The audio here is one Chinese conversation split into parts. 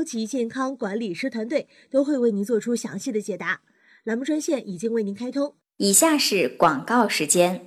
高级健康管理师团队都会为您做出详细的解答。栏目专线已经为您开通， 以下是广告时间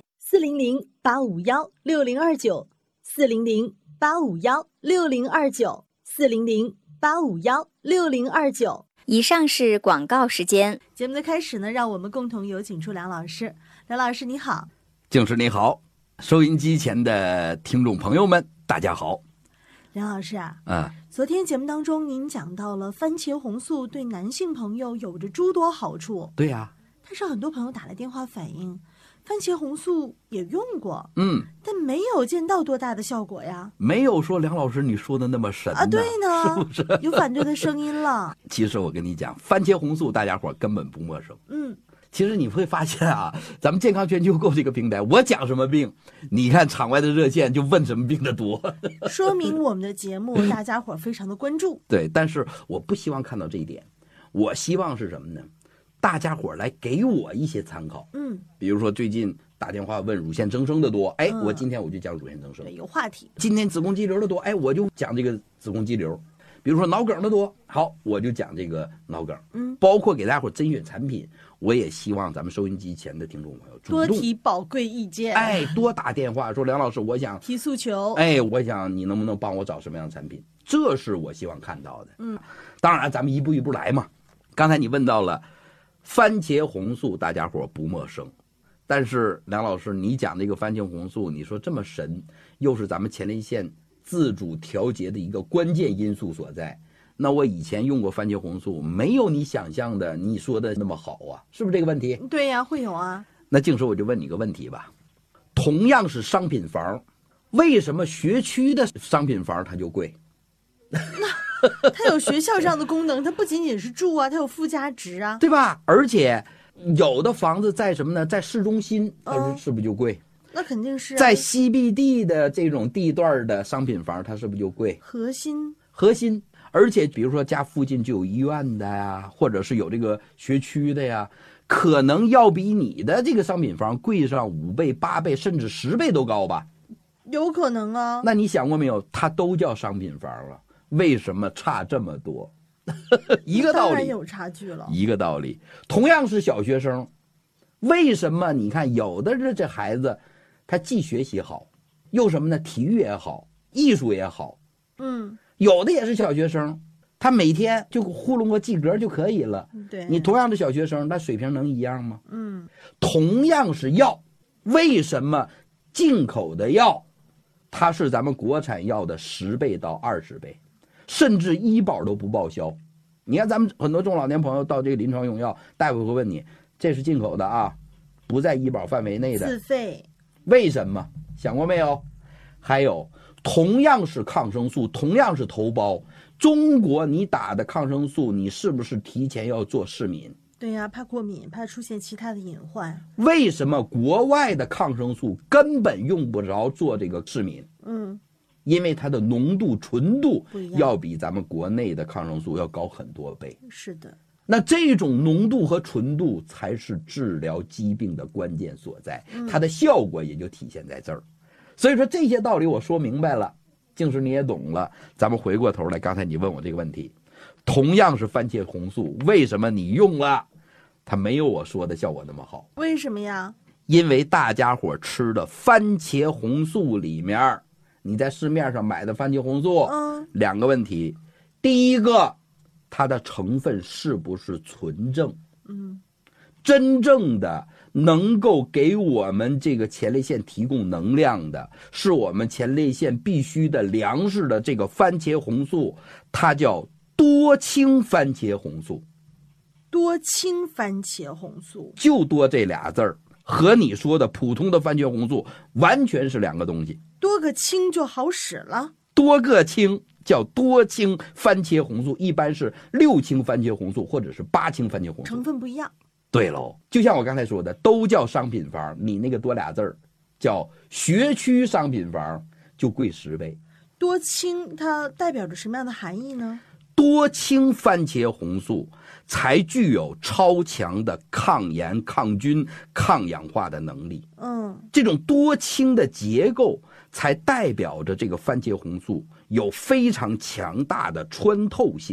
：400-851-6029，400-851-6029。 以上是广告时间。 节目的开始呢，让我们共同有请出梁老师。梁老师你好。 静师你好，收音机前的听众朋友们大家好。 梁老师昨天节目当中您讲到了番茄红素对男性朋友有着诸多好处。 对呀， 但是很多朋友打来电话反映，番茄红素也用过，但没有见到多大的效果呀。 没有说梁老师你说的那么神对呢， 是不是？ 有反对的声音了。 其实我跟你讲，番茄红素大家伙根本不陌生。其实你会发现咱们健康全球购这个平台，我讲什么病，你看场外的热线就问什么病的多， 说明我们的节目大家伙非常的关注。 对，但是我不希望看到这一点，我希望是什么呢？大家伙来给我一些参考。比如说最近打电话问乳腺增生的多，我今天我就讲乳腺增生， 对，有话题。 今天子宫肌瘤的多，我就讲这个子宫肌瘤。比如说脑梗的多，好，我就讲这个脑梗。包括给大家伙甄选产品，我也希望咱们收音机前的听众朋友主动多提宝贵意见， 多打电话说梁老师，我想提诉求， 我想你能不能帮我找什么样的产品，这是我希望看到的。当然咱们一步一步来嘛。刚才你问到了番茄红素，大家伙不陌生，但是梁老师你讲这个番茄红素，你说这么神，又是咱们前列腺自主调节的一个关键因素所在，那我以前用过番茄红素，没有你想象的你说的那么好啊，是不是这个问题？ 对呀，会有啊。 那静说我就问你个问题吧，同样是商品房，为什么学区的商品房它就贵？ 那它有学校上的功能，它不仅仅是住啊，它有附加值啊， 对吧？而且有的房子在什么呢？在市中心，它是不是就贵？ 那肯定是在CBD 的这种地段的商品房，它是不是就贵？ 核心， 而且比如说家附近就有医院的呀，或者是有这个学区的呀，可能要比你的这个商品房贵上5倍、8倍，甚至10倍都高吧？ 有可能啊。 那你想过没有？它都叫商品房了，为什么差这么多？一个道理，当然有差距了。 一个道理，同样是小学生，为什么你看有的这孩子？他既学习好，又什么呢？体育也好，艺术也好。有的也是小学生，他每天就糊弄个及格就可以了。 对， 你同样的小学生，他水平能一样吗？同样是药，为什么进口的药，它是咱们国产药的10倍到20倍，甚至医保都不报销？你看咱们很多中老年朋友到这个临床用药，大夫会问你，这是进口的啊，不在医保范围内的， 自费。 为什么？想过没有？还有同样是抗生素，同样是头孢，中国你打的抗生素，你是不是提前要做试敏？ 对呀，怕过敏，怕出现其他的隐患。 为什么国外的抗生素根本用不着做这个试敏？因为它的浓度、纯度要比咱们国内的抗生素要高很多倍。 是的。 那这种浓度和纯度才是治疗疾病的关键所在，它的效果也就体现在这儿。所以说这些道理我说明白了，静师你也懂了。咱们回过头来，刚才你问我这个问题，同样是番茄红素，为什么你用了它没有我说的效果那么好？ 为什么呀？ 因为大家伙吃的番茄红素里面，你在市面上买的番茄红素，两个问题。第一个，它的成分是不是纯正？真正的能够给我们这个前列腺提供能量的，是我们前列腺必须的粮食的这个番茄红素，它叫多氢番茄红素。 多氢番茄红素， 就多这俩字儿，和你说的普通的番茄红素完全是两个东西。 多个氢就好使了， 多个氢叫多氢番茄红素，一般是6氢番茄红素或者是8氢番茄红素， 成分不一样。 对喽，就像我刚才说的，都叫商品房，你那个多俩字儿叫学区商品房，就贵10倍。 多氢它代表着什么样的含义呢？ 多氢番茄红素才具有超强的抗炎、抗菌、抗氧化的能力。这种多氢的结构才代表着这个番茄红素有非常强大的穿透性。